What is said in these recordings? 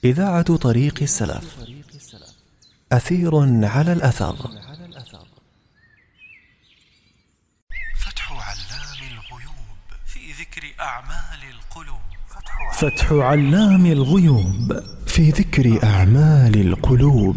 إذاعة طريق السلف، أثير على الأثر. فتح علام الغيوب في ذكر أعمال القلوب. فتح علام الغيوب في ذكر أعمال القلوب.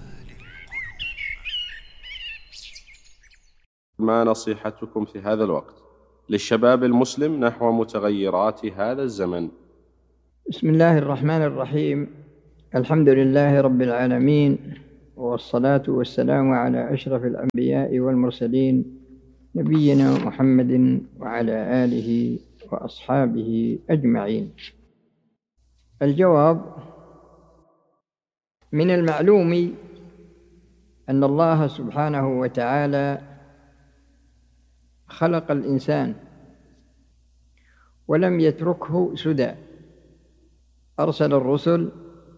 ما نصيحتكم في هذا الوقت للشباب المسلم نحو متغيرات هذا الزمن؟ بسم الله الرحمن الرحيم. الحمد لله رب العالمين، والصلاة والسلام على أشرف الأنبياء والمرسلين، نبينا محمد وعلى آله وأصحابه أجمعين. الجواب: من المعلوم أن الله سبحانه وتعالى خلق الإنسان ولم يتركه سدى، أرسل الرسل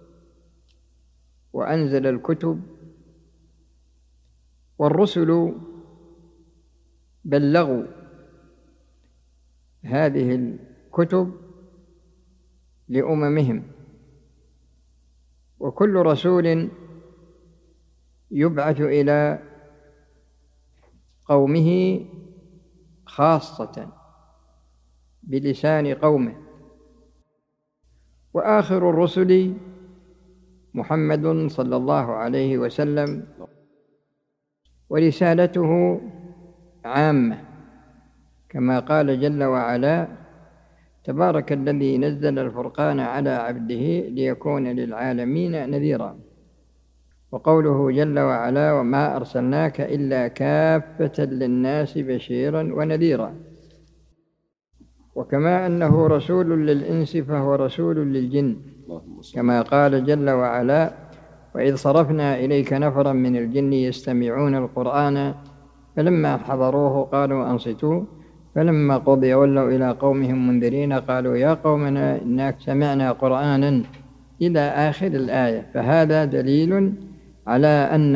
وأنزل الكتب، والرسل بلغوا هذه الكتب لأممهم، وكل رسول يبعث إلى قومه خاصة بلسان قومه، وآخر الرسل محمد صلى الله عليه وسلم، ورسالته عامة كما قال جل وعلا: تبارك الذي نزل الفرقان على عبده ليكون للعالمين نذيرا. وقوله جل وعلا: وما أرسلناك إلا كافة للناس بشيرا ونذيرا. وكما أنه رسول للإنس فهو رسول للجن، كما قال جل وعلا: وإذ صرفنا إليك نفرا من الجن يستمعون القرآن فلما حضروه قالوا أنصتوا فلما قضي ولوا إلى قومهم منذرين قالوا يا قومنا إنا سمعنا قرآنا إلى آخر الآية. فهذا دليل على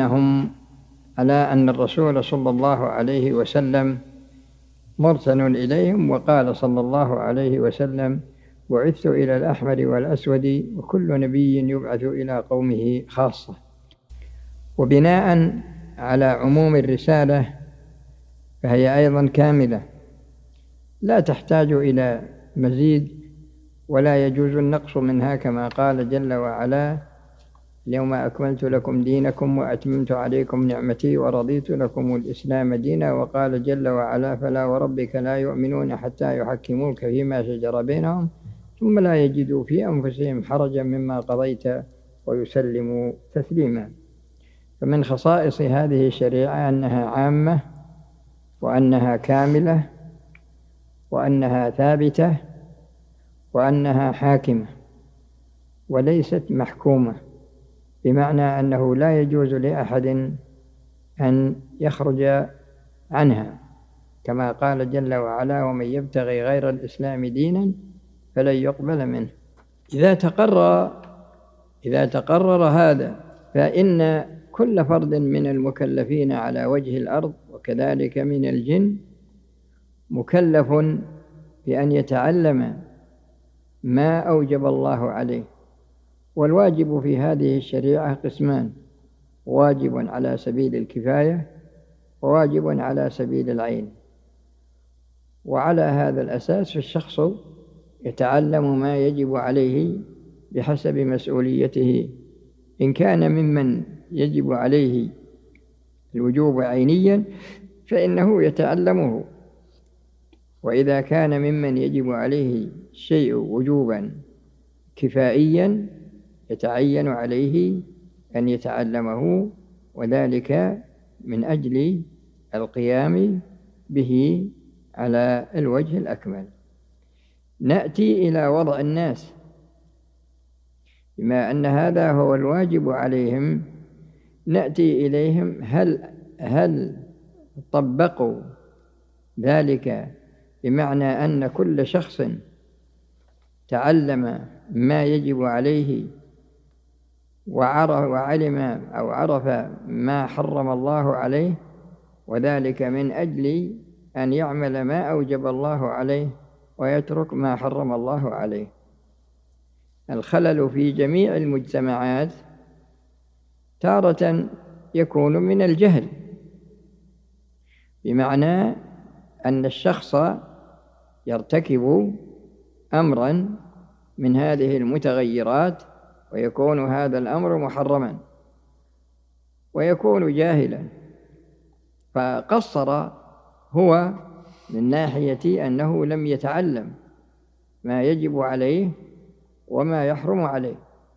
أن الرسول صلى الله عليه وسلم مرسل إليهم. وقال صلى الله عليه وسلم: بعثت إلى الأحمر والأسود، وكل نبي يبعث إلى قومه خاصة. وبناء على عموم الرسالة فهي أيضا كاملة لا تحتاج إلى مزيد، ولا يجوز النقص منها، كما قال جل وعلا: اليوم أكملت لكم دينكم وأتممت عليكم نعمتي ورضيت لكم الإسلام دينا. وقال جل وعلا: فلا وربك لا يؤمنون حتى يحكموك فيما شجر بينهم ثم لا يجدوا في أنفسهم حرجا مما قضيت ويسلموا تسليما. فمن خصائص هذه الشريعة أنها عامة، وأنها كاملة، وأنها ثابتة، وأنها حاكمة، وليست محكومة، بمعنى أنه لا يجوز لأحد أن يخرج عنها، كما قال جل وعلا: ومن يبتغي غير الإسلام دينا فلن يقبل منه. إذا تقرر هذا فإن كل فرد من المكلفين على وجه الأرض وكذلك من الجن مكلف بأن يتعلم ما أوجب الله عليه. والواجب في هذه الشريعة قسمان: واجب على سبيل الكفاية، وواجب على سبيل العين. وعلى هذا الأساس فالشخص يتعلم ما يجب عليه بحسب مسؤوليته. إن كان ممن يجب عليه الوجوب عينيا فإنه يتعلمه، وإذا كان ممن يجب عليه الشيء وجوبا كفائيا يتعين عليه أن يتعلمه، وذلك من أجل القيام به على الوجه الأكمل. نأتي إلى وضع الناس، بما أن هذا هو الواجب عليهم نأتي إليهم: هل طبقوا ذلك، بمعنى أن كل شخص تعلم ما يجب عليه وعلم أو عرف ما حرم الله عليه، وذلك من أجل أن يعمل ما أوجب الله عليه ويترك ما حرم الله عليه. الخلل في جميع المجتمعات تارة يكون من الجهل، بمعنى أن الشخص يرتكب أمرا من هذه المتغيرات ويكون هذا الأمر محرما ويكون جاهلا، فقصر هو من ناحية أنه لم يتعلم ما يجب عليه وما يحرم عليه.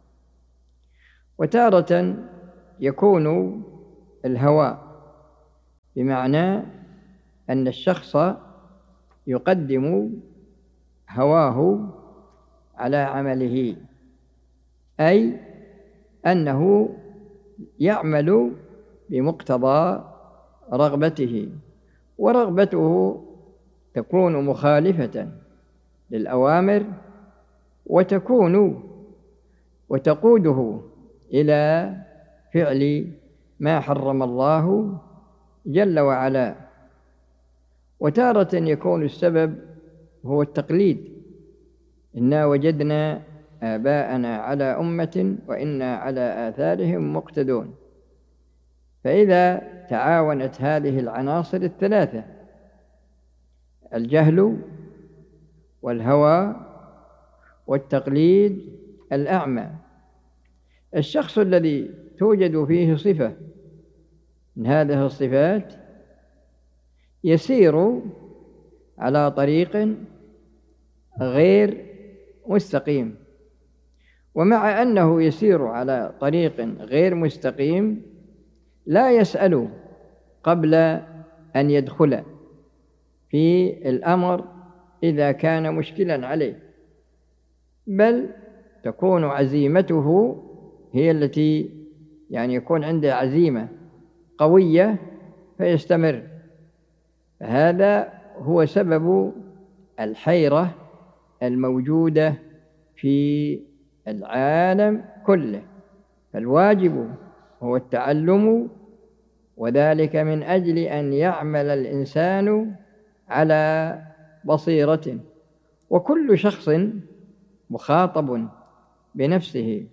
وتارة يكون الهوى، بمعنى أن الشخص يقدم هواه على عمله، أي أنه يعمل بمقتضى رغبته، ورغبته تكون مخالفة للأوامر وتقوده إلى فعل ما حرم الله جل وعلا. وتارة يكون السبب هو التقليد، إنا وجدنا آباءنا على أمة وإنا على آثارهم مقتدون. فإذا تعاونت هذه العناصر الثلاثة، الجهل والهوى والتقليد الأعمى، الشخص الذي توجد فيه صفة من هذه الصفات يسير على طريق غير مستقيم، ومع أنه يسير على طريق غير مستقيم لا يسأل قبل أن يدخل في الأمر إذا كان مشكلا عليه، بل تكون عزيمته هي التي يكون عنده عزيمة قوية فيستمر. هذا هو سبب الحيرة الموجودة في العالم كله. فالواجب هو التعلم، وذلك من أجل أن يعمل الإنسان على بصيرة، وكل شخص مخاطب بنفسه.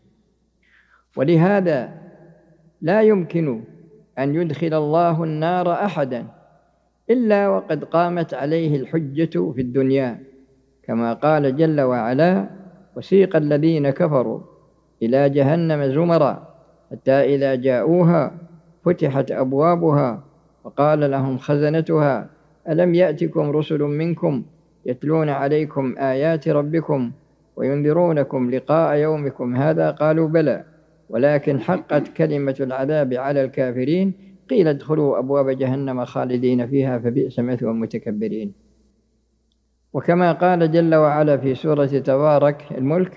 ولهذا لا يمكن أن يدخل الله النار أحدا إلا وقد قامت عليه الحجة في الدنيا، كما قال جل وعلا: وسيق الذين كفروا إلى جهنم زمرا حتى إذا جاءوها فتحت أبوابها وقال لهم خزنتها ألم يأتكم رسل منكم يتلون عليكم آيات ربكم وينذرونكم لقاء يومكم هذا قالوا بلى ولكن حقت كلمة العذاب على الكافرين قيل ادخلوا أبواب جهنم خالدين فيها فبئس مثوى المتكبرين. وكما قال جل وعلا في سورة تبارك الملك: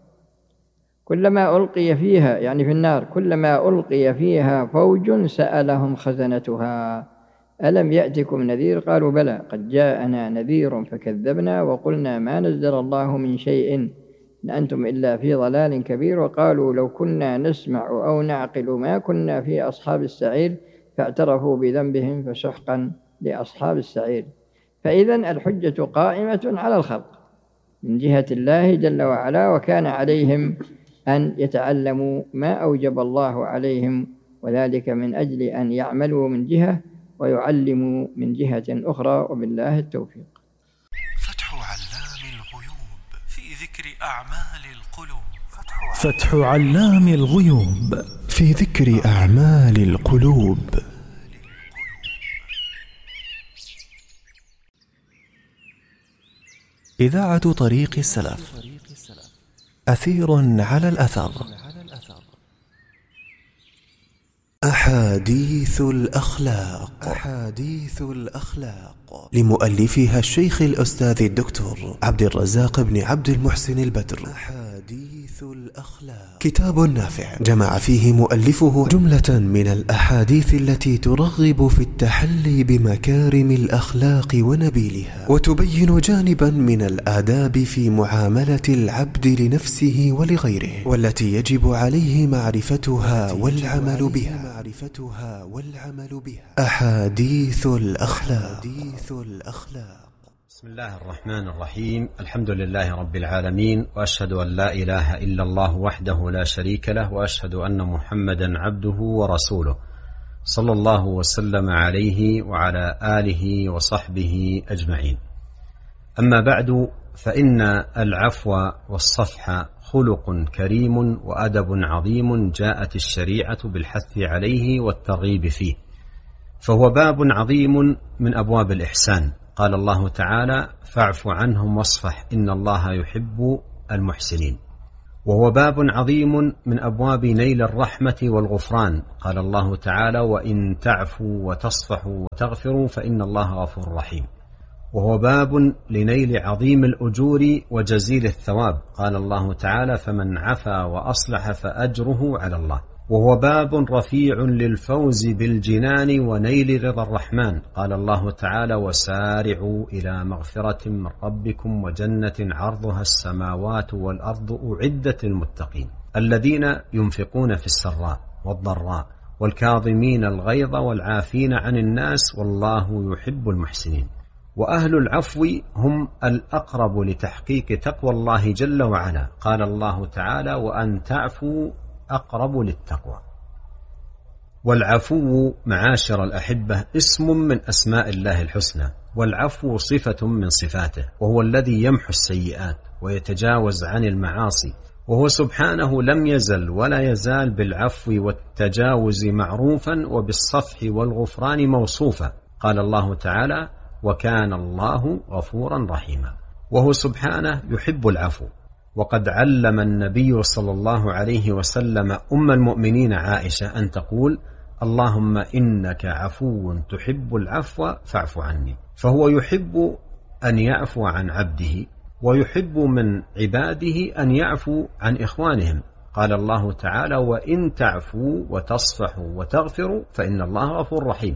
كلما ألقي فيها، في النار، كلما ألقي فيها فوج سألهم خزنتها ألم يأتكم نذير قالوا بلى قد جاءنا نذير فكذبنا وقلنا ما نزل الله من شيء إن أنتم إلا في ضلال كبير وقالوا لو كنا نسمع أو نعقل ما كنا في أصحاب السعير فاعترفوا بذنبهم فسحقا لأصحاب السعير. فإذن الحجة قائمة على الخلق من جهة الله جل وعلا، وكان عليهم أن يتعلموا ما أوجب الله عليهم، وذلك من أجل أن يعملوا من جهة ويعلموا من جهة أخرى، وبالله التوفيق. فتح علام الغيوب في ذكر أعمال القلوب. فتح علام الغيوب في ذكر أعمال القلوب. إذاعة طريق السلف، أثير على الأثر. أحاديث الأخلاق. أحاديث الأخلاق لمؤلفها الشيخ الأستاذ الدكتور عبد الرزاق بن عبد المحسن البدر. أحاديث الأخلاق كتاب نافع جمع فيه مؤلفه جملة من الأحاديث التي ترغب في التحلي بمكارم الأخلاق ونبيلها، وتبين جانبا من الآداب في معاملة العبد لنفسه ولغيره، والتي يجب عليه معرفتها والعمل بها. أحاديث الأخلاق. بسم الله الرحمن الرحيم. الحمد لله رب العالمين، وأشهد أن لا إله إلا الله وحده لا شريك له، وأشهد أن محمدا عبده ورسوله صلى الله وسلم عليه وعلى آله وصحبه أجمعين. أما بعد، فإن العفو والصفح خلق كريم وأدب عظيم جاءت الشريعة بالحث عليه والترغيب فيه، فهو باب عظيم من أبواب الإحسان. قال الله تعالى: فاعف عنهم واصفح إن الله يحب المحسنين. وهو باب عظيم من أبواب نيل الرحمة والغفران. قال الله تعالى: وإن تعفوا وتصفحوا وتغفروا فإن الله غفور رحيم. وهو باب لنيل عظيم الأجور وجزيل الثواب. قال الله تعالى: فمن عفا وأصلح فأجره على الله. وهو باب رفيع للفوز بالجنان ونيل رضا الرحمن. قال الله تعالى: وسارعوا إلى مغفرة من ربكم وجنة عرضها السماوات والأرض أعدت للمتقين الذين ينفقون في السراء والضراء والكاظمين الغيظ والعافين عن الناس والله يحب المحسنين. وأهل العفو هم الأقرب لتحقيق تقوى الله جل وعلا. قال الله تعالى: وأن تعفوا أقرب للتقوى. والعفو معاشر الأحبة اسم من أسماء الله الحسنى، والعفو صفة من صفاته، وهو الذي يمحو السيئات ويتجاوز عن المعاصي، وهو سبحانه لم يزل ولا يزال بالعفو والتجاوز معروفا وبالصفح والغفران موصوفا. قال الله تعالى: وكان الله غفورا رحيما. وهو سبحانه يحب العفو، وقد علم النبي صلى الله عليه وسلم أم المؤمنين عائشة أن تقول: اللهم إنك عفو تحب العفو فاعف عني. فهو يحب أن يعفو عن عبده، ويحب من عباده أن يعفو عن إخوانهم. قال الله تعالى: وإن تعفوا وتصفحوا وتغفروا فإن الله غفور رحيم.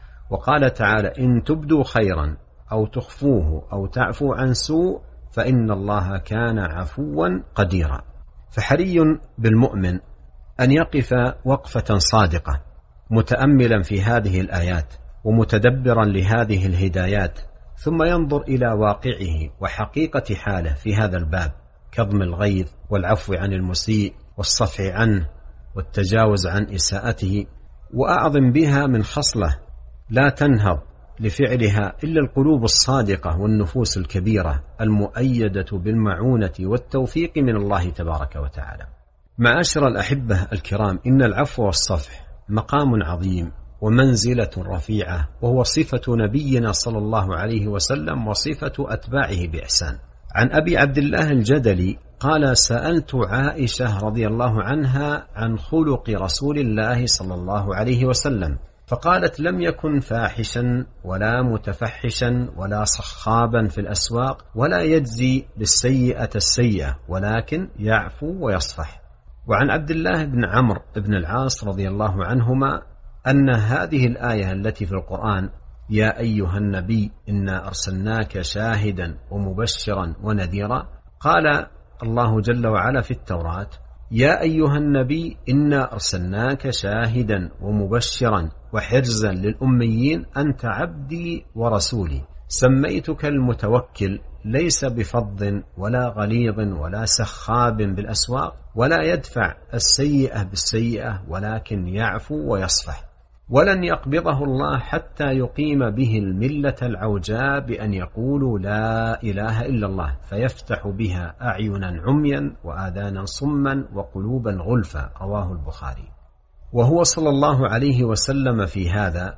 وقال تعالى: إن تبدوا خيرا أو تخفوه أو تعفو عن سوء فإن الله كان عفوا قديرا. فحري بالمؤمن أن يقف وقفة صادقة متأملا في هذه الآيات ومتدبرا لهذه الهدايات، ثم ينظر إلى واقعه وحقيقة حاله في هذا الباب، كظم الغيظ والعفو عن المسيء والصفح عنه والتجاوز عن إساءته، وأعظم بها من خصلة لا تنهض لفعلها إلا القلوب الصادقة والنفوس الكبيرة المؤيدة بالمعونة والتوفيق من الله تبارك وتعالى. معاشر الأحبة الكرام، إن العفو والصفح مقام عظيم ومنزلة رفيعة، وهو صفة نبينا صلى الله عليه وسلم وصفة أتباعه بإحسان. عن أبي عبد الله الجدلي قال: سألت عائشة رضي الله عنها عن خلق رسول الله صلى الله عليه وسلم، فقالت: لم يكن فاحشا ولا متفحشا ولا صخابا في الأسواق ولا يجزي بالسيئة السيئة، ولكن يعفو ويصفح. وعن عبد الله بن عمرو بن العاص رضي الله عنهما أن هذه الآية التي في القرآن: يا أيها النبي إنا أرسلناك شاهدا ومبشرا ونذيرا، قال الله جل وعلا في التوراة: يا أيها النبي إنا أرسلناك شاهدا ومبشرا وحرزا للأميين أنت عبدي ورسولي، سميتك المتوكل، ليس بفظ ولا غليظ ولا سخاب بالأسواق ولا يدفع السيئة بالسيئة، ولكن يعفو ويصفح. ولن يقبضه الله حتى يقيم به الملة العوجاء بأن يقولوا لا إله إلا الله، فيفتح بها أعينا عميا وآذانا صما وقلوبا غلفا. رواه البخاري. وهو صلى الله عليه وسلم في هذا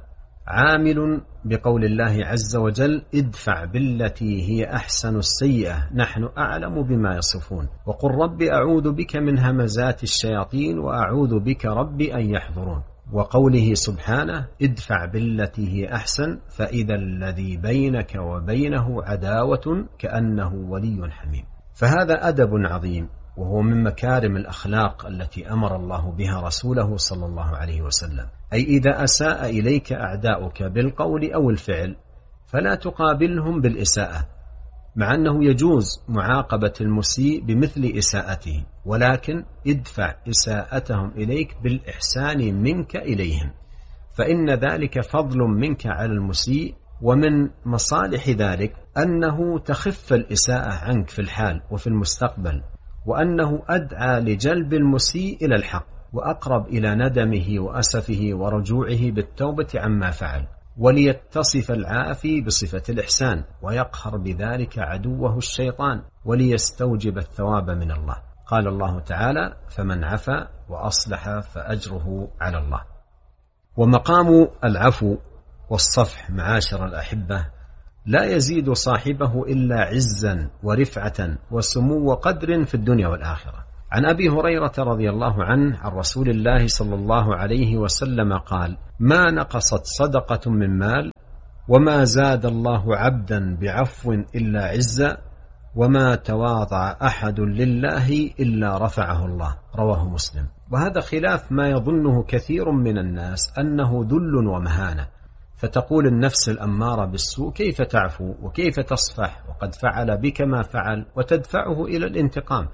عامل بقول الله عز وجل: ادفع بالتي هي أحسن السيئة نحن أعلم بما يصفون، وقل رب أعوذ بك من همزات الشياطين وأعوذ بك رب أن يحضرون. وقوله سبحانه: ادفع بالتي هي أحسن فإذا الذي بينك وبينه عداوة كأنه ولي حميم. فهذا أدب عظيم، وهو من مكارم الأخلاق التي أمر الله بها رسوله صلى الله عليه وسلم. أي إذا أساء إليك أعداؤك بالقول أو الفعل فلا تقابلهم بالإساءة، مع أنه يجوز معاقبة المسيء بمثل إساءته، ولكن ادفع إساءتهم إليك بالإحسان منك إليهم، فإن ذلك فضل منك على المسيء ومن مصالح ذلك أنه تخف الإساءة عنك في الحال وفي المستقبل، وأنه أدعى لجلب المسيء إلى الحق، وأقرب إلى ندمه وأسفه ورجوعه بالتوبة عما فعل، وليتصف العافي بصفة الإحسان، ويقهر بذلك عدوه الشيطان، وليستوجب الثواب من الله. قال الله تعالى: فمن عفا وأصلح فأجره على الله. ومقام العفو والصفح معاشر الأحبة لا يزيد صاحبه إلا عزا ورفعة وسمو قدر في الدنيا والآخرة. عن أبي هريرة رضي الله عنه عن رسول الله صلى الله عليه وسلم قال: ما نقصت صدقة من مال، وما زاد الله عبدا بعفو إلا عزا، وما تواضع أحد لله إلا رفعه الله. رواه مسلم. وهذا خلاف ما يظنه كثير من الناس أنه ذل ومهانة، فتقول النفس الأمارة بالسوء: كيف تعفو وكيف تصفح وقد فعل بك ما فعل، وتدفعه إلى الانتقام،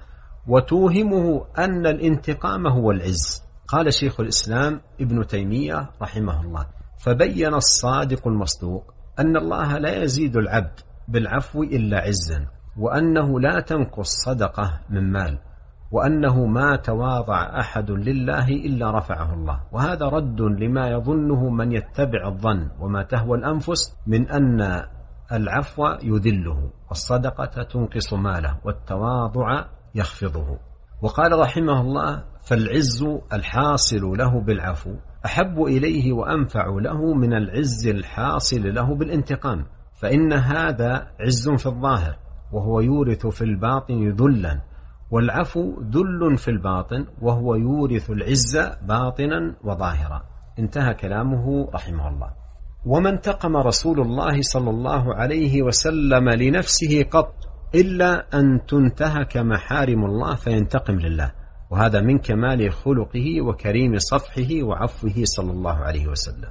وتوهمه أن الانتقام هو العز. قال شيخ الإسلام ابن تيمية رحمه الله: فبين الصادق المصدوق أن الله لا يزيد العبد بالعفو إلا عزا، وأنه لا تنقص صدقة من مال، وأنه ما تواضع أحد لله إلا رفعه الله. وهذا رد لما يظنه من يتبع الظن وما تهوى الأنفس من أن العفو يذله، والصدقة تنقص ماله، والتواضع يخفضه. وقال رحمه الله: فالعز الحاصل له بالعفو أحب إليه وأنفع له من العز الحاصل له بالانتقام، فإن هذا عز في الظاهر، وهو يورث في الباطن ذلا، والعفو ذل في الباطن، وهو يورث العز باطنا وظاهرا. انتهى كلامه رحمه الله. وما انتقم رسول الله صلى الله عليه وسلم لنفسه قط إلا أن تنتهك محارم الله فينتقم لله، وهذا من كمال خلقه وكريم صفحه وعفوه صلى الله عليه وسلم.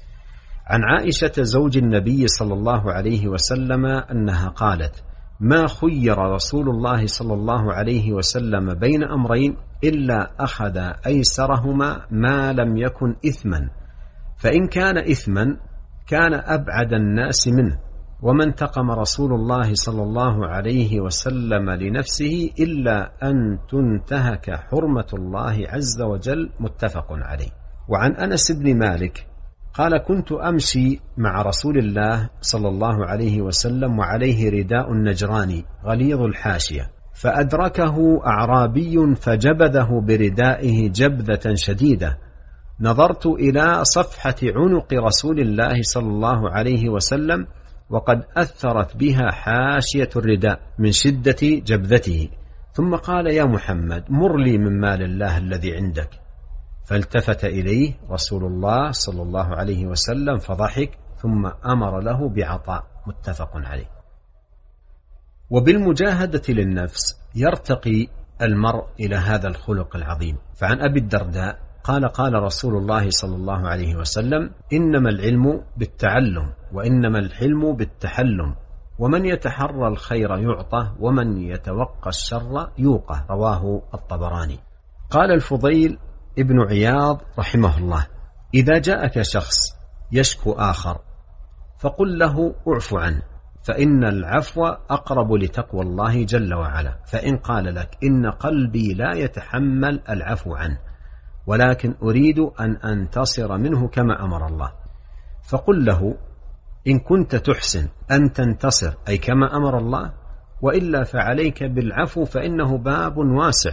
عن عائشة زوج النبي صلى الله عليه وسلم أنها قالت: ما خير رسول الله صلى الله عليه وسلم بين أمرين إلا أخذ أيسرهما ما لم يكن إثما، فإن كان إثما كان أبعد الناس منه. وما انتقم رسول الله صلى الله عليه وسلم لنفسه إلا أن تنتهك حرمة الله عز وجل. متفق عليه. وعن أنس بن مالك قال: كنت أمشي مع رسول الله صلى الله عليه وسلم وعليه رداء نجراني غليظ الحاشية، فأدركه أعرابي فجبذه بردائه جبذة شديدة، نظرت إلى صفحة عنق رسول الله صلى الله عليه وسلم وقد أثرت بها حاشية الرداء من شدة جبذته، ثم قال: يا محمد مر لي من مال الله الذي عندك. فالتفت إليه رسول الله صلى الله عليه وسلم فضحك، ثم أمر له بعطاء. متفق عليه. وبالمجاهدة للنفس يرتقي المرء إلى هذا الخلق العظيم. فعن أبي الدرداء قال: قال رسول الله صلى الله عليه وسلم: إنما العلم بالتعلم، وإنما الحلم بالتحلم، ومن يتحرى الخير يعطى، ومن يتوقى الشر يوقى. رواه الطبراني. قال الفضيل ابن عياض رحمه الله: إذا جاءك شخص يشكو آخر فقل له اعف عنه، فإن العفو أقرب لتقوى الله جل وعلا. فإن قال لك: إن قلبي لا يتحمل العفو عنه، ولكن أريد أن أنتصر منه كما أمر الله، فقل له: إن كنت تحسن أن تنتصر أي كما أمر الله، وإلا فعليك بالعفو فإنه باب واسع.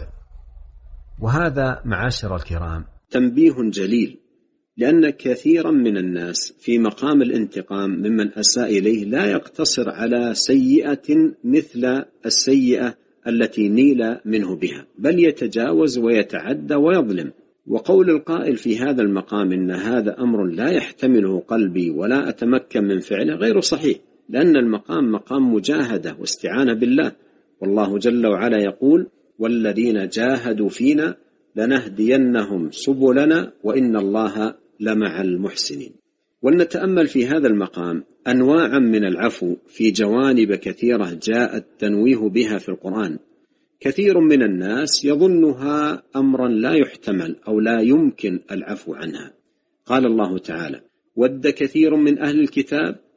وهذا معاشر الكرام تنبيه جليل، لأن كثيرا من الناس في مقام الانتقام ممن أساء إليه لا يقتصر على سيئة مثل السيئة التي نيل منه بها، بل يتجاوز ويتعدى ويظلم. وقول القائل في هذا المقام إن هذا أمر لا يحتمله قلبي ولا أتمكن من فعله غير صحيح، لأن المقام مقام مجاهدة واستعانة بالله، والله جل وعلا يقول: والذين جاهدوا فينا لنهدينهم سبلنا وإن الله لمع المحسنين. ولنتأمل في هذا المقام أنواعا من العفو في جوانب كثيرة جاء التنويه بها في القرآن. كثير من الناس يظنها أمرا لا يحتمل أو لا يمكن العفو عنها. قال الله تعالى: ود كثير من أهل الكتاب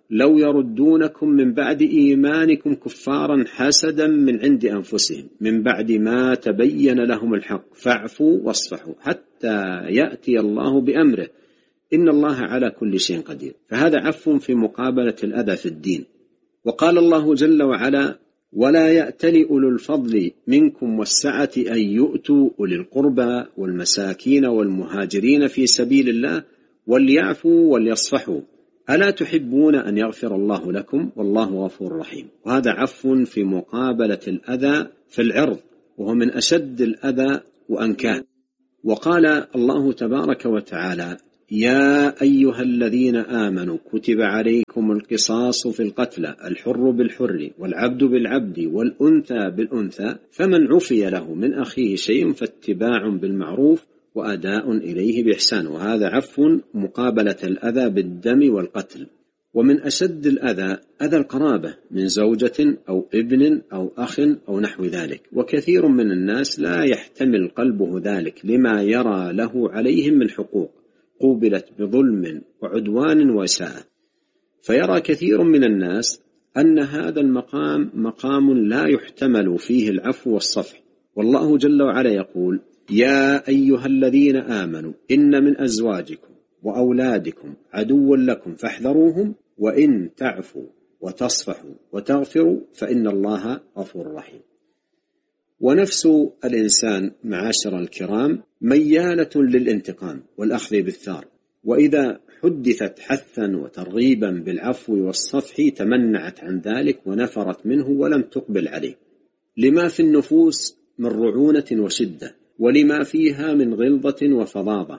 لو يردونكم من بعد إيمانكم كفارا حسدا من عند أنفسهم من بعد ما تبين لهم الحق فاعفوا واصفحوا حتى يأتي الله بأمره إن الله على كل شيء قدير. فهذا عفو في مقابلة الأذى في الدين. وقال الله جل وعلا: ولا يأتل أولو الفضل منكم والسعة أن يؤتوا أولي القربى والمساكين والمهاجرين في سبيل الله وليعفوا وليصفحوا ألا تحبون أن يغفر الله لكم والله غفور رحيم. وهذا عفو في مقابلة الأذى في العرض، وهو من أشد الأذى وأنكاه. وقال الله تبارك وتعالى: يا أيها الذين آمنوا كتب عليكم القصاص في القتلى الحر بالحر والعبد بالعبد والأنثى بالأنثى فمن عفي له من أخيه شيء فاتباع بالمعروف وأداء إليه بإحسان. وهذا عفو مقابلة الأذى بالدم والقتل. ومن أشد الأذى أذى القرابة من زوجة أو ابن أو أخ أو نحو ذلك. وكثير من الناس لا يحتمل قلبه ذلك لما يرى له عليهم من حقوق قوبلت بظلم وعدوان وإساءة، فيرى كثير من الناس أن هذا المقام مقام لا يحتمل فيه العفو والصفح. والله جل وعلا يقول: يا أيها الذين آمنوا إن من أزواجكم وأولادكم عدوا لكم فاحذروهم وإن تعفوا وتصفحوا وتغفروا فإن الله غفور رحيم. ونفس الإنسان معاشر الكرام ميالة للانتقام والأخذ بالثار، وإذا حدثت حثا وترغيبا بالعفو والصفح تمنعت عن ذلك ونفرت منه ولم تقبل عليه، لما في النفوس من رعونة وشدة ولما فيها من غلظة وفظاظة.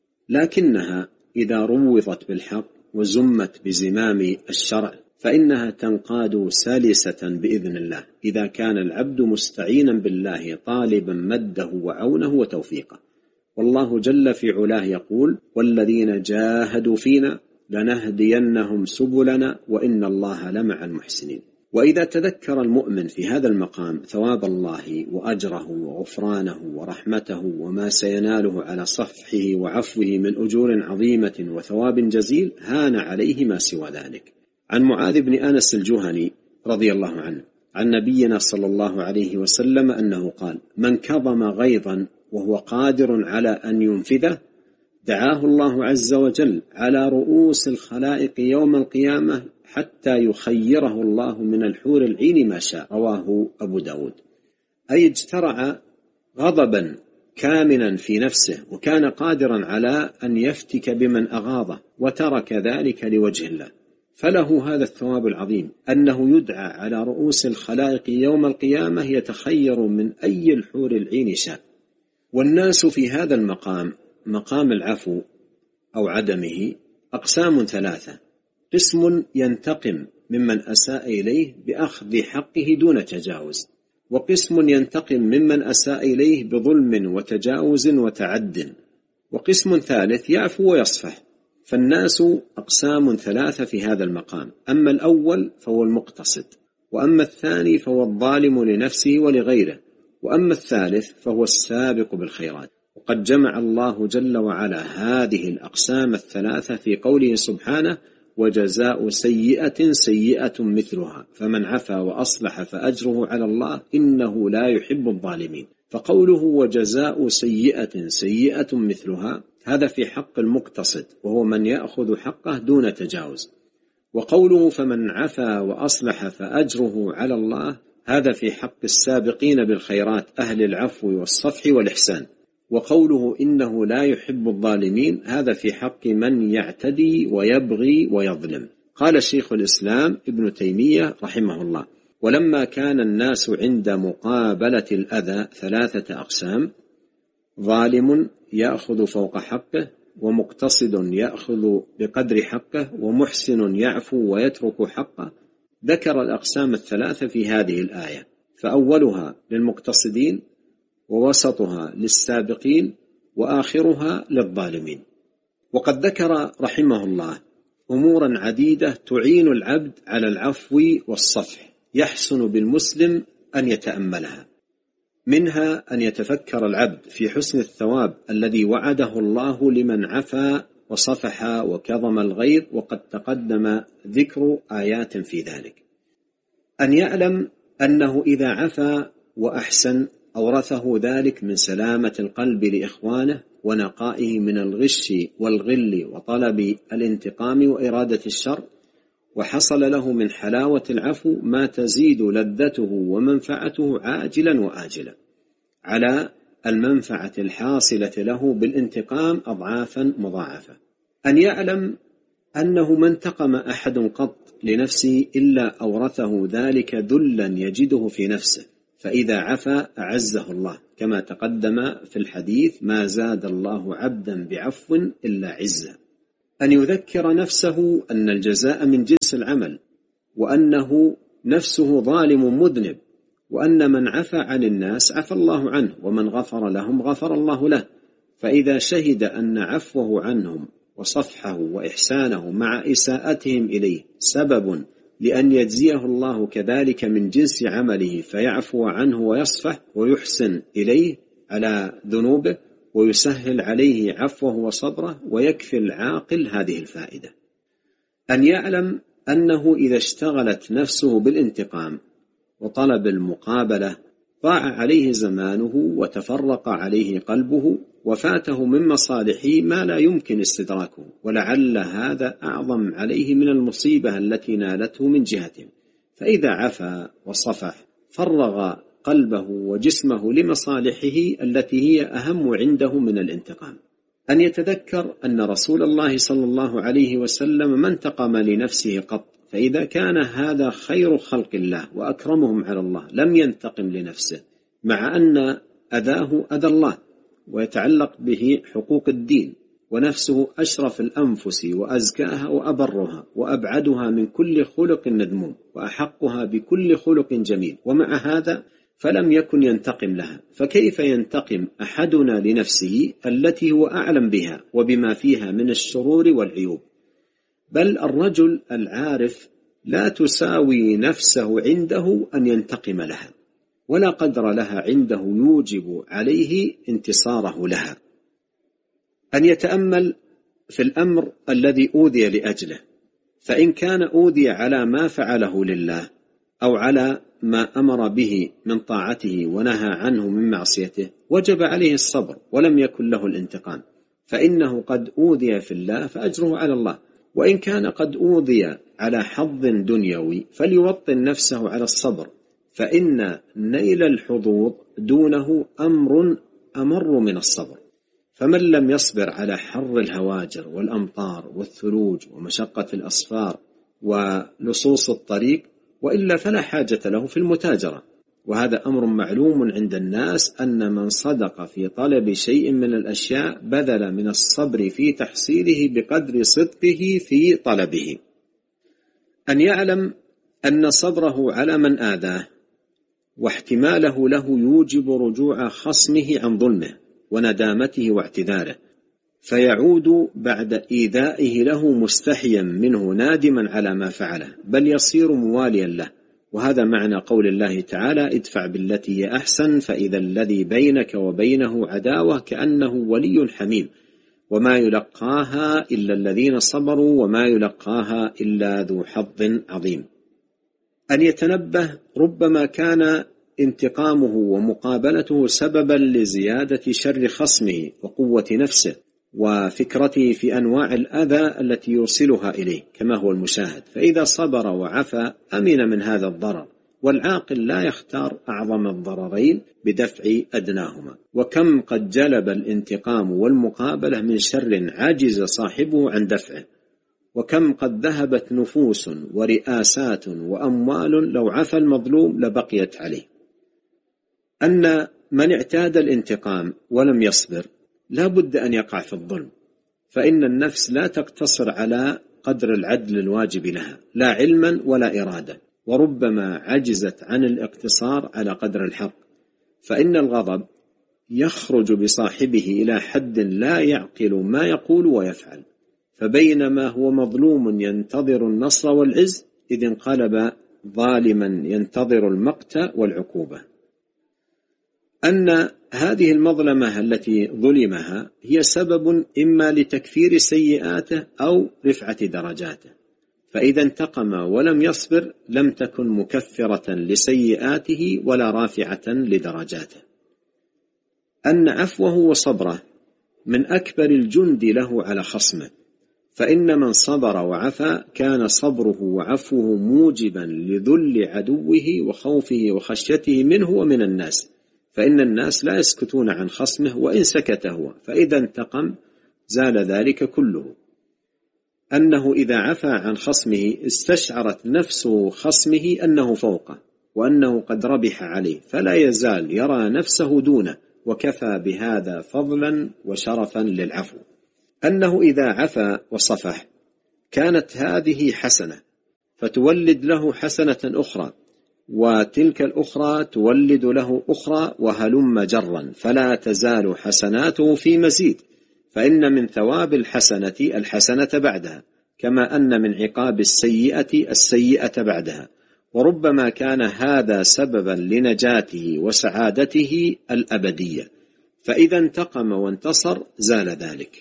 لكنها إذا روضت بالحق وزمت بزمام الشرع فإنها تنقاد سلسة بإذن الله إذا كان العبد مستعينا بالله طالبا مده وعونه وتوفيقه. والله جل في علاه يقول: والذين جاهدوا فينا لنهدينهم سبلنا وإن الله لمع المحسنين. وإذا تذكر المؤمن في هذا المقام ثواب الله وأجره وغفرانه ورحمته وما سيناله على صفحه وعفوه من أجور عظيمة وثواب جزيل هان عليه ما سوى ذلك. عن معاذ بن أنس الجهني رضي الله عنه عن نبينا صلى الله عليه وسلم أنه قال: من كظم غيظا وهو قادر على أن ينفذه دعاه الله عز وجل على رؤوس الخلائق يوم القيامة حتى يخيره الله من الحور العين ما شاء. رواه أبو داود. أي اجترع غضبا كامنا في نفسه وكان قادرا على أن يفتك بمن أغاظه وترك ذلك لوجه الله، فله هذا الثواب العظيم أنه يدعى على رؤوس الخلائق يوم القيامة يتخير من أي الحور العين شاء. والناس في هذا المقام، مقام العفو أو عدمه، أقسام ثلاثة: قسم ينتقم ممن أساء إليه بأخذ حقه دون تجاوز، وقسم ينتقم ممن أساء إليه بظلم وتجاوز وتعد، وقسم ثالث يعفو ويصفح. فالناس أقسام ثلاثة في هذا المقام: أما الأول فهو المقتصد، وأما الثاني فهو الظالم لنفسه ولغيره، وأما الثالث فهو السابق بالخيرات. وقد جمع الله جل وعلا هذه الأقسام الثلاثة في قوله سبحانه: وجزاء سيئة سيئة مثلها فمن عفا وأصلح فأجره على الله إنه لا يحب الظالمين. فقوله وجزاء سيئة سيئة مثلها هذا في حق المقتصد وهو من يأخذ حقه دون تجاوز، وقوله فمن عفا وأصلح فأجره على الله هذا في حق السابقين بالخيرات أهل العفو والصفح والإحسان، وقوله إنه لا يحب الظالمين هذا في حق من يعتدي ويبغي ويظلم. قال شيخ الإسلام ابن تيمية رحمه الله: ولما كان الناس عند مقابلة الأذى ثلاثة أقسام: ظالم يأخذ فوق حقه، ومقتصد يأخذ بقدر حقه، ومحسن يعفو ويترك حقه، ذكر الأقسام الثلاثة في هذه الآية، فأولها للمقتصدين، ووسطها للسابقين، وآخرها للظالمين. وقد ذكر رحمه الله أمورا عديدة تعين العبد على العفو والصفح يحسن بالمسلم أن يتأملها، منها أن يتفكر العبد في حسن الثواب الذي وعده الله لمن عفا وصفح وكظم الغيظ، وقد تقدم ذكر آيات في ذلك. أن يعلم أنه إذا عفا وأحسن أورثه ذلك من سلامة القلب لإخوانه ونقائه من الغش والغل وطلب الانتقام وإرادة الشر، وحصل له من حلاوة العفو ما تزيد لذته ومنفعته عاجلا وآجلا على المنفعة الحاصلة له بالانتقام أضعافا مضاعفة. أن يعلم أنه ما انتقم أحد قط لنفسه إلا أورثه ذلك ذلا يجده في نفسه، فإذا عفا أعزه الله، كما تقدم في الحديث: ما زاد الله عبدا بعفو إلا عزا. أن يذكر نفسه أن الجزاء من جنس العمل، وأنه نفسه ظالم مذنب، وأن من عفى عن الناس عفى الله عنه، ومن غفر لهم غفر الله له. فإذا شهد أن عفوه عنهم وصفحه وإحسانه مع إساءتهم إليه سبب لأن يجزيه الله كذلك من جنس عمله، فيعفو عنه ويصفح ويحسن إليه على ذنوبه ويسهل عليه عفوه وصبره، ويكفي العاقل هذه الفائدة. أن يعلم أنه إذا اشتغلت نفسه بالانتقام وطلب المقابلة ضاع عليه زمانه وتفرق عليه قلبه وفاته من مصالحه ما لا يمكن استدراكه، ولعل هذا أعظم عليه من المصيبة التي نالته من جهته. فإذا عفا وصفح فرغ قلبه وجسمه لمصالحه التي هي أهم عنده من الانتقام. أن يتذكر أن رسول الله صلى الله عليه وسلم ما انتقم لنفسه قط، فإذا كان هذا خير خلق الله وأكرمهم على الله لم ينتقم لنفسه، مع أن أذاه أذى الله ويتعلق به حقوق الدين، ونفسه أشرف الأنفس وأزكاها وأبرها وأبعدها من كل خلق مذموم وأحقها بكل خلق جميل، ومع هذا فلم يكن ينتقم لها. فكيف ينتقم أحدنا لنفسه التي هو أعلم بها وبما فيها من الشرور والعيوب؟ بل الرجل العارف لا تساوي نفسه عنده أن ينتقم لها، ولا قدر لها عنده يوجب عليه انتصاره لها. أن يتأمل في الأمر الذي أوذي لأجله، فإن كان أوذي على ما فعله لله أو على ما أمر به من طاعته ونهى عنه من معصيته وجب عليه الصبر ولم يكن له الانتقام، فإنه قد أوذي في الله فأجره على الله. وإن كان قد أوذي على حظ دنيوي فليوطن نفسه على الصبر، فإن نيل الحظوظ دونه أمر من الصبر. فمن لم يصبر على حر الهواجر والأمطار والثلوج ومشقة الأسفار ولصوص الطريق وإلا فلا حاجة له في المتاجرة. وهذا أمر معلوم عند الناس أن من صدق في طلب شيء من الأشياء بذل من الصبر في تحصيله بقدر صدقه في طلبه. أن يعلم أن صبره على من آذاه واحتماله له يوجب رجوع خصمه عن ظلمه وندامته واعتذاره، فيعود بعد إيذائه له مستحيا منه نادما على ما فعله، بل يصير مواليا له. وهذا معنى قول الله تعالى: ادفع بالتي هي أحسن فإذا الذي بينك وبينه عداوة كأنه ولي حميم، وما يلقاها إلا الذين صبروا وما يلقاها إلا ذو حظ عظيم. أن يتنبه ربما كان انتقامه ومقابلته سببا لزيادة شر خصمه وقوة نفسه وفكرته في أنواع الأذى التي يوصلها إليه كما هو المشاهد، فإذا صبر وعفى أمن من هذا الضرر. والعاقل لا يختار أعظم الضررين بدفع أدناهما. وكم قد جلب الانتقام والمقابلة من شر عاجز صاحبه عن دفعه، وكم قد ذهبت نفوس ورئاسات وأموال لو عفى المظلوم لبقيت عليه. أن من اعتاد الانتقام ولم يصبر لا بد أن يقع في الظلم، فإن النفس لا تقتصر على قدر العدل الواجب لها لا علما ولا إرادة، وربما عجزت عن الاقتصار على قدر الحق، فإن الغضب يخرج بصاحبه إلى حد لا يعقل ما يقول ويفعل، فبينما هو مظلوم ينتظر النصر والعز إذ انقلب ظالما ينتظر المقت والعقوبة. أن هذه المظلمة التي ظلمها هي سبب إما لتكفير سيئاته أو رفعة درجاته، فإذا انتقم ولم يصبر لم تكن مكفرة لسيئاته ولا رافعة لدرجاته. أن عفوه وصبره من أكبر الجند له على خصمه، فإن من صبر وعفى كان صبره وعفوه موجبا لذل عدوه وخوفه وخشيته منه ومن الناس، فإن الناس لا يسكتون عن خصمه وإن سكت هو، فإذا انتقم زال ذلك كله. أنه إذا عفى عن خصمه استشعرت نفس خصمه أنه فوقه وأنه قد ربح عليه، فلا يزال يرى نفسه دونه، وكفى بهذا فضلا وشرفا للعفو. أنه إذا عفى وصفح كانت هذه حسنة فتولد له حسنة أخرى، وتلك الأخرى تولد له أخرى، وهلم جرا، فلا تزال حسناته في مزيد، فإن من ثواب الحسنة الحسنة بعدها، كما أن من عقاب السيئة السيئة بعدها، وربما كان هذا سببا لنجاته وسعادته الأبدية، فإذا انتقم وانتصر زال ذلك.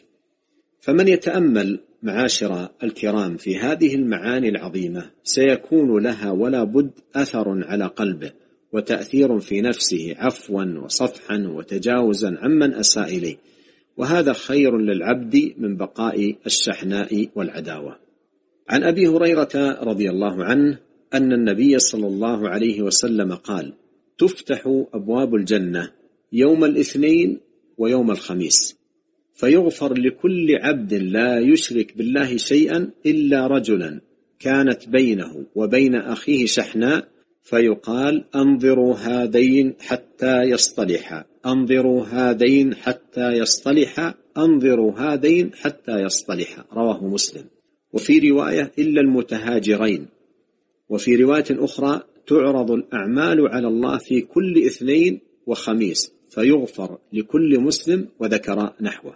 فمن يتأمل معاشر الكرام في هذه المعاني العظيمة سيكون لها ولا بد أثر على قلبه وتأثير في نفسه، عفوا وصفحا وتجاوزا عمن أساء إليه، وهذا خير للعبد من بقاء الشحناء والعداوة. عن أبي هريرة رضي الله عنه أن النبي صلى الله عليه وسلم قال: تفتح أبواب الجنة يوم الاثنين ويوم الخميس، فيغفر لكل عبد لا يشرك بالله شيئا إلا رجلا كانت بينه وبين أخيه شحناء، فيقال: أنظروا هذين حتى يصطلحا، أنظروا هذين حتى يصطلحا، أنظروا هذين حتى يصطلحا، رواه مسلم. وفي رواية: إلا المتهاجرين. وفي رواية أخرى: تعرض الأعمال على الله في كل اثنين وخميس فيغفر لكل مسلم، وذكر نحوه.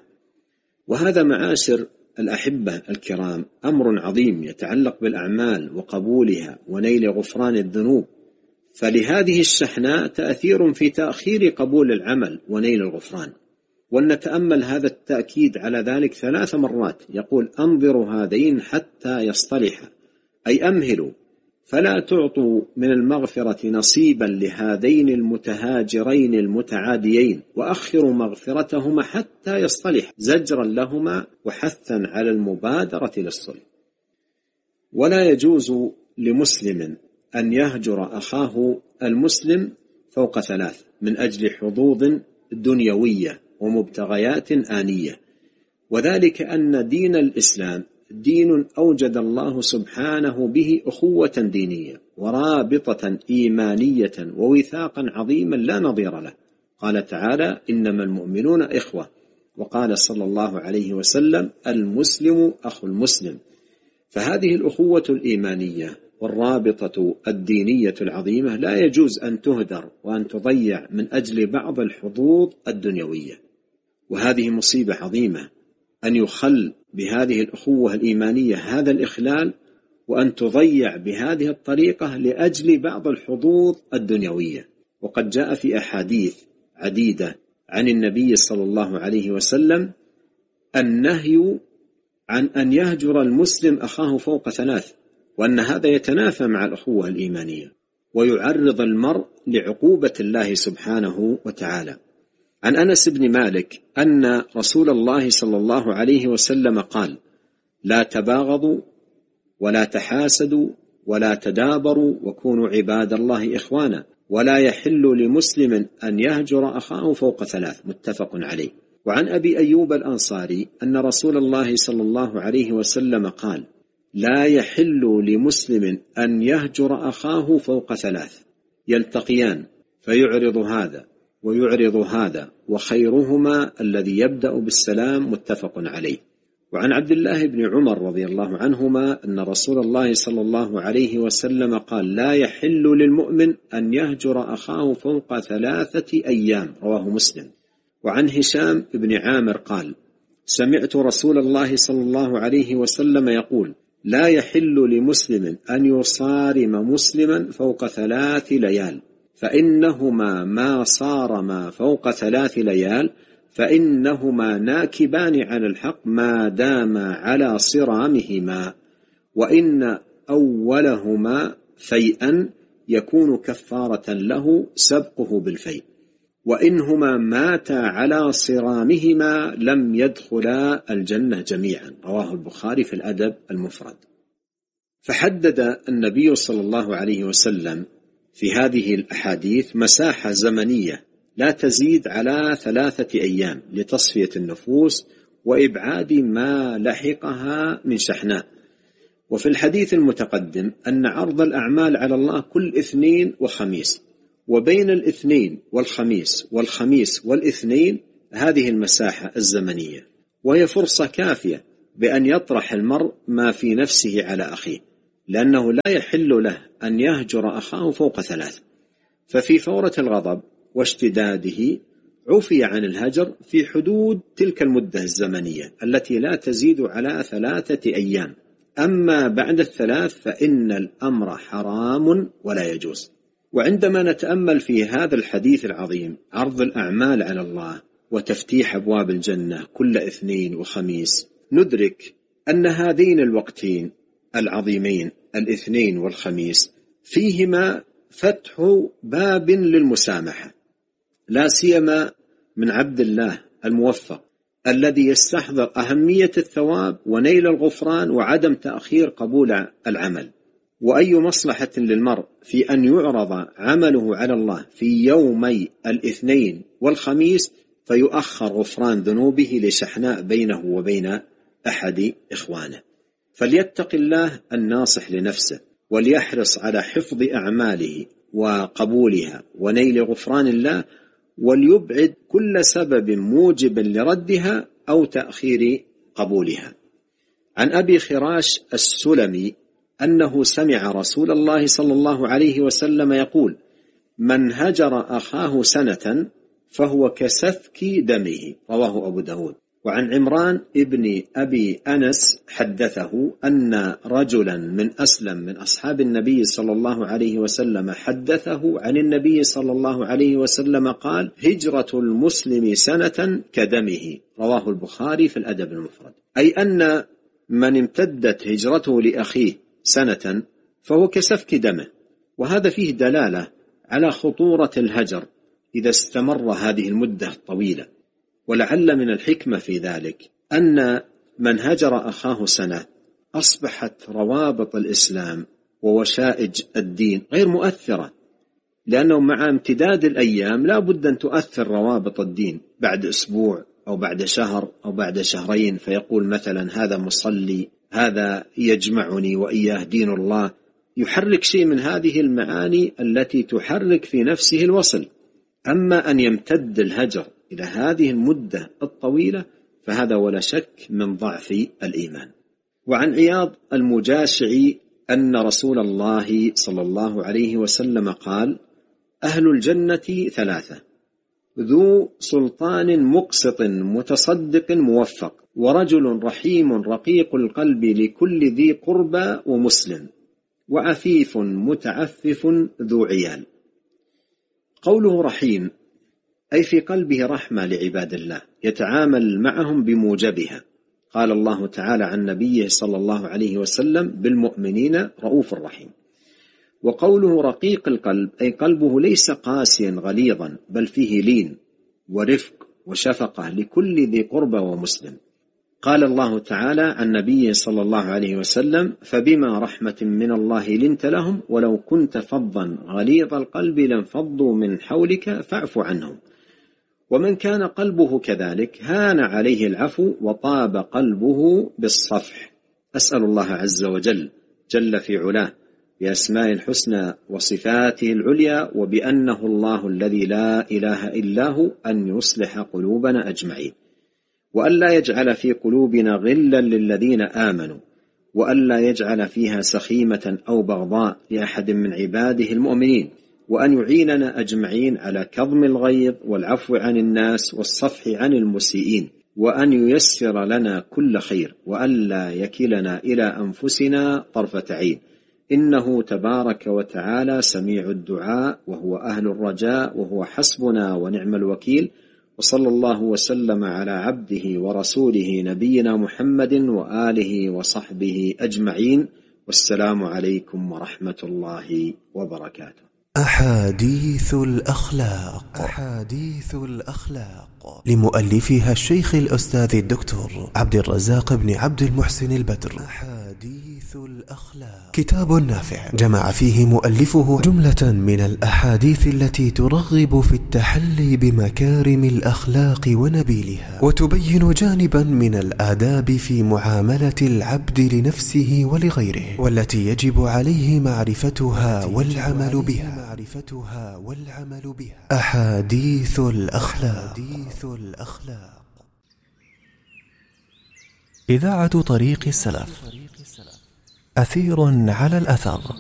وهذا معاشر الأحبة الكرام أمر عظيم يتعلق بالأعمال وقبولها ونيل غفران الذنوب، فلهذه الشحناء تأثير في تأخير قبول العمل ونيل الغفران. ولنتأمل هذا التأكيد على ذلك 3 مرات، يقول: أنظروا هذين حتى يصطلحا، أي أمهلوا فلا تعطوا من المغفرة نصيبا لهذين المتهاجرين المتعاديين، وأخروا مغفرتهما حتى يصطلح، زجرا لهما وحثا على المبادرة للصلح. ولا يجوز لمسلم أن يهجر أخاه المسلم فوق 3 من أجل حظوظ دنيوية ومبتغيات آنية، وذلك أن دين الإسلام دين أوجد الله سبحانه به أخوة دينية ورابطة إيمانية ووثاقا عظيما لا نظير له. قال تعالى: إنما المؤمنون إخوة، وقال صلى الله عليه وسلم: المسلم أخو المسلم. فهذه الأخوة الإيمانية والرابطة الدينية العظيمة لا يجوز أن تهدر وأن تضيع من أجل بعض الحظوظ الدنيوية، وهذه مصيبة عظيمة أن يخل بهذه الأخوة الإيمانية هذا الإخلال، وأن تضيع بهذه الطريقة لأجل بعض الحظوظ الدنيوية. وقد جاء في أحاديث عديدة عن النبي صلى الله عليه وسلم النهي عن أن يهجر المسلم أخاه فوق 3، وأن هذا يتنافى مع الأخوة الإيمانية ويعرض المرء لعقوبة الله سبحانه وتعالى. عن أنس بن مالك أن رسول الله صلى الله عليه وسلم قال: لا تباغضوا ولا تحاسدوا ولا تدابروا وكونوا عباد الله إخوانا، ولا يحل لمسلم أن يهجر أخاه فوق 3، متفق عليه. وعن أبي أيوب الأنصاري أن رسول الله صلى الله عليه وسلم قال: لا يحل لمسلم أن يهجر أخاه فوق 3 يلتقيان فيعرض هذا ويعرض هذا، وخيرهما الذي يبدأ بالسلام، متفق عليه. وعن عبد الله بن عمر رضي الله عنهما أن رسول الله صلى الله عليه وسلم قال: لا يحل للمؤمن أن يهجر أخاه فوق 3 أيام، رواه مسلم. وعن هشام بن عامر قال: سمعت رسول الله صلى الله عليه وسلم يقول: لا يحل لمسلم أن يصارم مسلما فوق 3 ليال، فإنهما ما صارما فوق 3 ليال فإنهما ناكبان على الحق ما داما على صرامهما، وإن أولهما فيئا يكون كفارة له سبقه بالفيء، وإنهما ماتا على صرامهما لم يدخلا الجنة جميعا. رواه البخاري في الأدب المفرد. فحدد النبي صلى الله عليه وسلم في هذه الأحاديث مساحة زمنية لا تزيد على 3 أيام لتصفية النفوس وإبعاد ما لحقها من شحناء. وفي الحديث المتقدم أن عرض الأعمال على الله كل اثنين وخميس، وبين الاثنين والخميس والخميس والاثنين هذه المساحة الزمنية، وهي فرصة كافية بأن يطرح المرء ما في نفسه على أخيه، لأنه لا يحل له أن يهجر أخاه فوق 3. ففي فورة الغضب واشتداده عفي عن الهجر في حدود تلك المدة الزمنية التي لا تزيد على 3 أيام. أما بعد 3 فإن الأمر حرام ولا يجوز. وعندما نتأمل في هذا الحديث العظيم عرض الأعمال على الله وتفتيح أبواب الجنة كل اثنين وخميس، ندرك أن هذين الوقتين العظيمين الاثنين والخميس فيهما فتح باب للمسامحة، لا سيما من عبد الله الموفق الذي يستحضر أهمية الثواب ونيل الغفران وعدم تأخير قبول العمل. وأي مصلحة للمرء في أن يعرض عمله على الله في يومي الاثنين والخميس فيؤخر غفران ذنوبه لشحناء بينه وبين أحد إخوانه. فليتق الله الناصح لنفسه وليحرص على حفظ أعماله وقبولها ونيل غفران الله، وليبعد كل سبب موجب لردها أو تأخير قبولها. عن أبي خراش السلمي أنه سمع رسول الله صلى الله عليه وسلم يقول: من هجر أخاه سنة فهو كسفك دمه. رواه أبو داود. وعن عمران ابن أبي أنس حدثه أن رجلا من أسلم من أصحاب النبي صلى الله عليه وسلم حدثه عن النبي صلى الله عليه وسلم قال: هجرة المسلم سنة كدمه. رواه البخاري في الأدب المفرد. أي أن من امتدت هجرته لأخيه سنة فهو كسفك دمه، وهذا فيه دلالة على خطورة الهجر إذا استمر هذه المدة الطويلة. ولعل من الحكمة في ذلك أن من هجر أخاه سنة أصبحت روابط الإسلام ووشائج الدين غير مؤثرة، لأنه مع امتداد الأيام لا بد أن تؤثر روابط الدين بعد أسبوع أو بعد شهر أو بعد شهرين، فيقول مثلا هذا مصلي، هذا يجمعني وإياه دين الله، يحرك شيء من هذه المعاني التي تحرك في نفسه الوصل. أما أن يمتد الهجر إلى هذه المدة الطويلة فهذا ولا شك من ضعف الإيمان. وعن عياض المجاشعي أن رسول الله صلى الله عليه وسلم قال: أهل الجنة 3: ذو سلطان مقسط متصدق موفق، ورجل رحيم رقيق القلب لكل ذي قربى ومسلم، وعفيف متعفف ذو عيال. قوله رحيم أي في قلبه رحمة لعباد الله يتعامل معهم بموجبها. قال الله تعالى عن نبيه صلى الله عليه وسلم: بالمؤمنين رؤوف رحيم. وقوله رقيق القلب أي قلبه ليس قاسيا غليظا، بل فيه لين ورفق وشفقة لكل ذي قربى ومسلم. قال الله تعالى عن نبيه صلى الله عليه وسلم: فبما رحمة من الله لنت لهم ولو كنت فظا غليظ القلب لانفضوا من حولك فاعف عنهم. ومن كان قلبه كذلك هان عليه العفو وطاب قلبه بالصفح. أسأل الله عز وجل جل في علاه بأسماء الحسنى وصفاته العليا وبأنه الله الذي لا إله إلا هو أن يصلح قلوبنا أجمعين، وأن لا يجعل في قلوبنا غلا للذين آمنوا، وأن لا يجعل فيها سخيمة أو بغضاء لأحد من عباده المؤمنين، وأن يعيننا أجمعين على كظم الغيظ والعفو عن الناس والصفح عن المسيئين، وأن ييسر لنا كل خير، وأن لا يكلنا إلى أنفسنا طرفة عين، إنه تبارك وتعالى سميع الدعاء، وهو أهل الرجاء، وهو حسبنا ونعم الوكيل. وصلى الله وسلم على عبده ورسوله نبينا محمد وآله وصحبه أجمعين، والسلام عليكم ورحمة الله وبركاته. أحاديث الأخلاق. أحاديث الأخلاق لمؤلفها الشيخ الأستاذ الدكتور عبد الرزاق بن عبد المحسن البدر. أحاديث الأخلاق كتاب نافع جمع فيه مؤلفه جملة من الأحاديث التي ترغب في التحلي بمكارم الأخلاق ونبيلها، وتبين جانبا من الآداب في معاملة العبد لنفسه ولغيره، والتي يجب عليه معرفتها والعمل بها. أحاديث الأخلاق. إذاعة طريق السلف، أثير على الأثر.